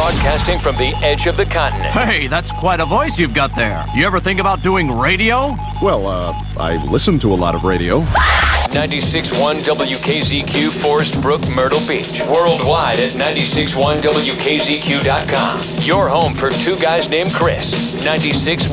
broadcasting from the edge of the continent. Hey, that's quite a voice you've got there. You ever think about doing radio? Well, I listen to a lot of radio. 96.1 WKZQ, Forest Brook, Myrtle Beach. Worldwide at 96.1WKZQ.com. Your home for two guys named Chris. 96.